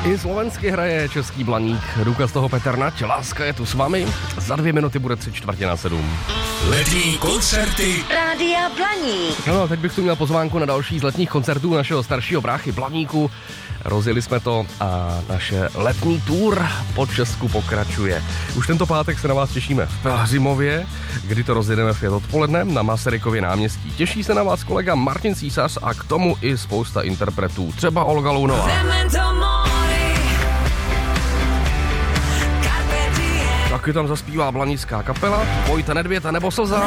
I slovensky hraje český Blaník. Důkaz toho Petr Nať, láska je tu s vámi. Za 2 minuty bude 6:45. Letní koncerty Rádia Blaník. No, teď bych tu měl pozvánku na další z letních koncertů našeho staršího bráchy Blaníku. Rozjeli jsme to a naše letní tour po Česku pokračuje. Už tento pátek se na vás těšíme v Pelhřimově, kdy to rozjedeme v 5 odpoledne na Masarykově náměstí. Těší se na vás kolega Martin Císař a k tomu i spousta interpretů, třeba Olga Lounová. Taky tam zaspívá blanická kapela, Vojta Nedvěd nebo Slza.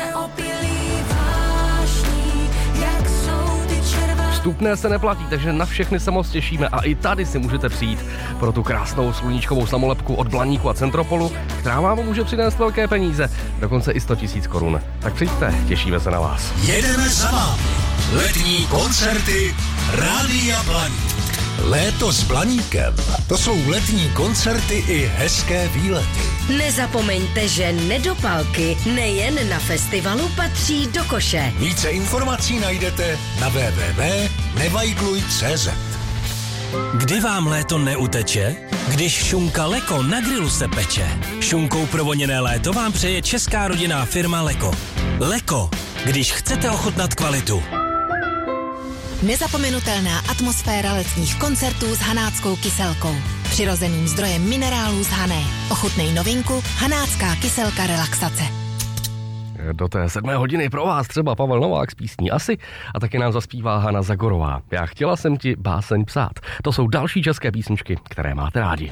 Vstupné se neplatí, takže na všechny se moc těšíme a i tady si můžete přijít pro tu krásnou sluníčkovou samolepku od Blaníku a Centropolu, která vám může přinést velké peníze, dokonce i 100 000 korun. Tak přijďte, těšíme se na vás. jedeme za vámi. Letní koncerty Rádia Blaník. Léto s Blaníkem. To jsou letní koncerty i hezké výlety. Nezapomeňte, že nedopalky nejen na festivalu patří do koše. Více informací najdete na www.nevajgluj.cz. Kdy vám léto neuteče? Když šunka Leko na grilu se peče. Šunkou provoněné léto vám přeje česká rodinná firma Leko. Leko, když chcete ochutnat kvalitu. Nezapomenutelná atmosféra letních koncertů s hanáckou kyselkou. Přirozeným zdrojem minerálů z Hané. Ochutnej novinku Hanácká kyselka relaxace. Do té 7 hodiny pro vás třeba Pavel Novák s písní Asi a taky nám zaspívá Hana Zagorová. Já chtěla jsem ti báseň psát. To jsou další české písničky, které máte rádi.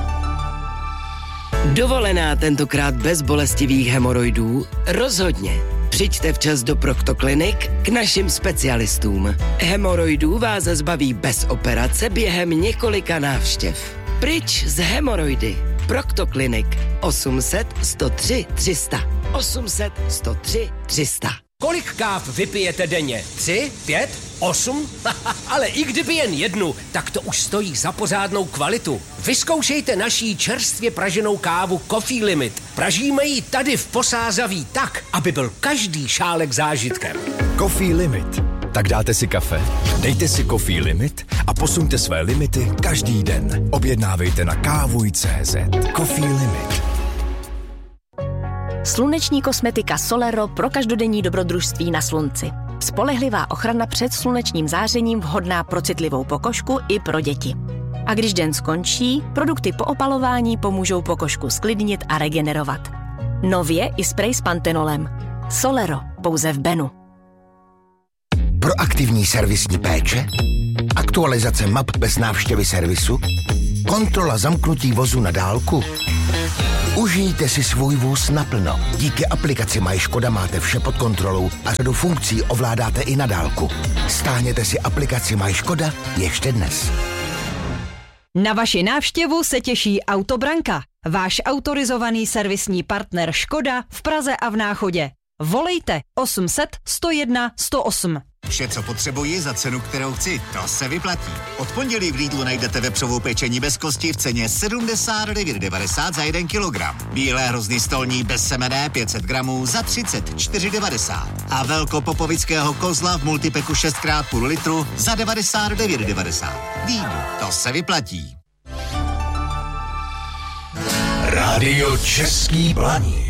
Dovolená tentokrát bez bolestivých hemoroidů? Rozhodně. Přijďte včas do Proktoklinik k našim specialistům. Hemoroidů vás zbaví bez operace během několika návštěv. Pryč z hemoroidy. Proktoklinik 800 103 300. 800 103 300. Kolik káv vypijete denně? 3, 5, 8? Ale i kdyby jen jednu, tak to už stojí za pořádnou kvalitu. Vyzkoušejte naší čerstvě praženou kávu Coffee Limit. Pražíme ji tady v Posázaví tak, aby byl každý šálek zážitkem. Coffee Limit. Tak dáte si kafe, dejte si Coffee Limit a posuňte své limity každý den. Objednávejte na kávuj.cz. Coffee Limit. Sluneční kosmetika Solero pro každodenní dobrodružství na slunci. Spolehlivá ochrana před slunečním zářením vhodná pro citlivou pokožku i pro děti. A když den skončí, produkty po opalování pomůžou pokožku sklidnit a regenerovat. Nově i sprej s pantenolem. Solero, pouze v Benu. Proaktivní servisní péče, aktualizace map bez návštěvy servisu, kontrola zamknutí vozu na dálku. Užijte si svůj vůz naplno. Díky aplikaci MyŠkoda máte vše pod kontrolou a řadu funkcí ovládáte i na dálku. Stáhněte si aplikaci MyŠkoda ještě dnes. Na vaši návštěvu se těší Autobranka, váš autorizovaný servisní partner Škoda v Praze a v Náchodě. Volejte 800 101 108. Vše, co potřebuji za cenu, kterou chci, to se vyplatí. Od pondělí v Lidlu najdete vepřovou pečení bez kosti v ceně 79,90 za 1 kilogram. Bílé hrozny stolní bez semene 500 gramů za 34,90. A velkopopovického kozla v multipeku 6x půl litru za 99,90. Lidl, to se vyplatí. Rádio Český Blaník.